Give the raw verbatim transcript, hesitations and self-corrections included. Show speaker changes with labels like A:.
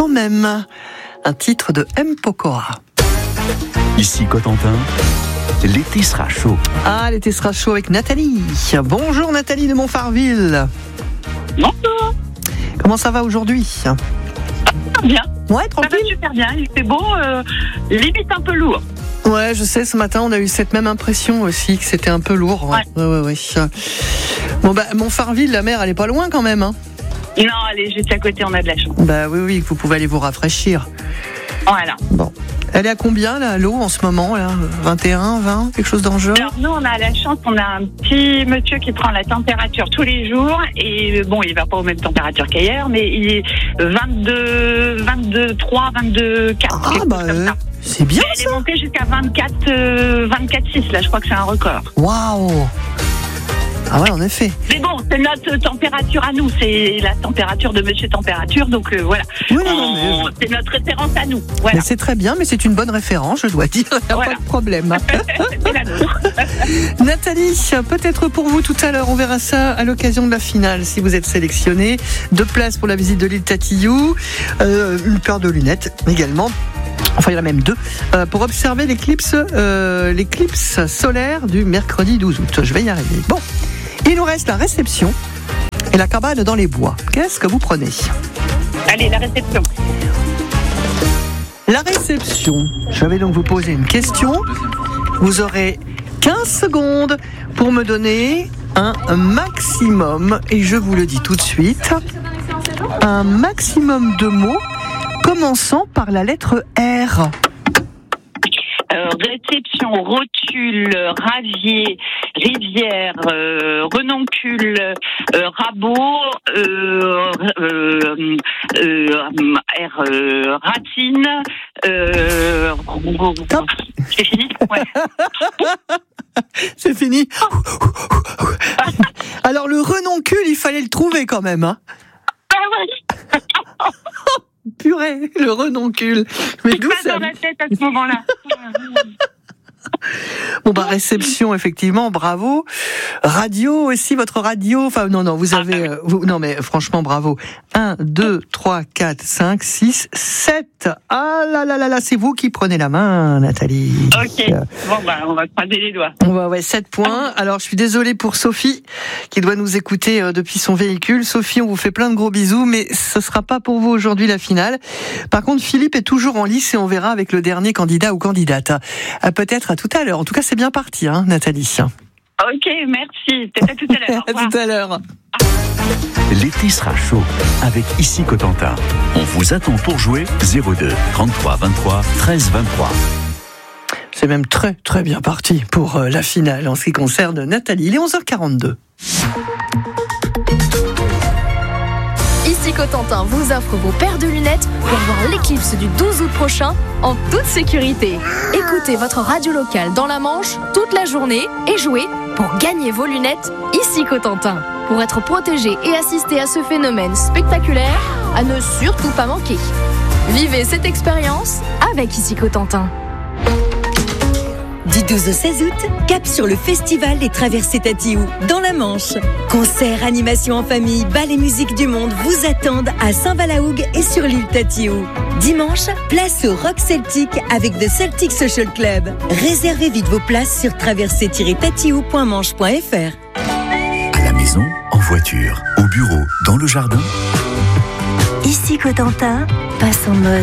A: quand même. Un titre de M. Pokora.
B: Ici Cotentin, l'été sera chaud.
A: Ah, l'été sera chaud avec Nathalie. Bonjour Nathalie de Montfarville.
C: Bonjour.
A: Comment ça va aujourd'hui ?
C: Bien.
A: Ouais, tranquille.
C: Ça va super bien, il fait beau, euh, limite un peu lourd.
A: Ouais, je sais, ce matin, on a eu cette même impression aussi, que c'était un peu lourd. Ouais, ouais, ouais. ouais. Bon, bah, Montfarville, la mer, elle est pas loin quand même, hein.
C: Non, allez, juste à côté, on a de la chance.
A: Bah oui, oui, vous pouvez aller vous rafraîchir.
C: Voilà.
A: Bon. Elle est à combien, là, l'eau, en ce moment, là ? vingt et un, vingt, quelque chose dans le genre ?
C: Alors, nous, on a la chance, on a un petit monsieur qui prend la température tous les jours. Et bon, il va pas aux mêmes températures qu'ailleurs, mais il est vingt-deux, vingt-deux, trois, vingt-deux, quatre.
A: Ah, bah, euh, c'est bien,
C: elle
A: ça.
C: est montée jusqu'à vingt-quatre, euh, vingt-quatre, six, là, je crois que c'est un record.
A: Waouh ! Ah ouais, en effet.
C: Mais bon, c'est notre température à nous, c'est la température de Monsieur Température, donc euh, voilà.
A: Oui, non, non, mais...
C: On, c'est notre référence à nous. Voilà.
A: Mais c'est très bien, mais c'est une bonne référence, je dois dire, il n'y a
C: Voilà.
A: pas de problème.
C: C'est la nôtre.
A: Nathalie, peut-être pour vous tout à l'heure, on verra ça à l'occasion de la finale, si vous êtes sélectionnée. Deux places pour la visite de l'île Tatillou, euh, une paire de lunettes également. Enfin, il y en a même deux, euh, pour observer l'éclipse, euh, l'éclipse solaire du mercredi douze août. Je vais y arriver. Bon, il nous reste la réception et la cabane dans les bois. Qu'est-ce que vous prenez ?
C: Allez, la réception.
A: La réception. Je vais donc vous poser une question. Vous aurez quinze secondes pour me donner un maximum, et je vous le dis tout de suite, un maximum de mots commençant par la lettre R.
C: Euh, réception, rotule, ravier, rivière, euh, renoncule, euh, rabot, euh, euh, euh, R, euh, ratine. Euh,
A: Top.
C: C'est fini ? Ouais.
A: C'est fini. Alors le renoncule, il fallait le trouver quand même, hein.
C: Ah ouais.
A: Purée, le renoncule. Mais
C: C'est
A: d'où
C: pas
A: ça
C: dans la tête à ce moment-là.
A: Bon bah réception, effectivement, bravo. Radio aussi, votre radio. Enfin non non, vous avez euh, vous, non mais franchement bravo. un, deux, trois, quatre, cinq, six, sept. Ah là là là là, c'est vous qui prenez la main, Nathalie.
C: Ok. Bon bah on va croiser les doigts.
A: On va ouais, sept points. Alors je suis désolée pour Sophie qui doit nous écouter euh, depuis son véhicule. Sophie, on vous fait plein de gros bisous, mais ce sera pas pour vous aujourd'hui la finale. Par contre, Philippe est toujours en lice et on verra avec le dernier candidat ou candidate. Euh, peut-être à tout à l'heure. En tout cas, c'est bien parti, hein, Nathalie.
C: Ok, merci. Peut-être à tout à l'heure.
A: À tout à l'heure.
B: L'été sera chaud avec Ici Cotentin. On vous attend pour jouer zéro deux trente-trois vingt-trois treize vingt-trois.
A: C'est même très très bien parti pour euh, la finale en ce qui concerne Nathalie. Il est onze heures quarante-deux.
D: Ici Cotentin vous offre vos paires de lunettes pour voir l'éclipse du douze août prochain en toute sécurité. Écoutez votre radio locale dans la Manche toute la journée et jouez pour gagner vos lunettes Ici Cotentin. Pour être protégé et assister à ce phénomène spectaculaire, à ne surtout pas manquer. Vivez cette expérience avec Ici Cotentin.
E: Du douze au seize août, cap sur le festival des traversées Tatillou, dans la Manche. Concerts, animations en famille, bal et musique du monde vous attendent à Saint-Valahougue et sur l'île Tatillou. Dimanche, place au rock celtique avec The Celtic Social Club. Réservez vite vos places sur traversée tiret tatillou point manche point f r.
B: À la maison, en voiture, au bureau, dans le jardin.
E: Ici Cotentin, passe en mode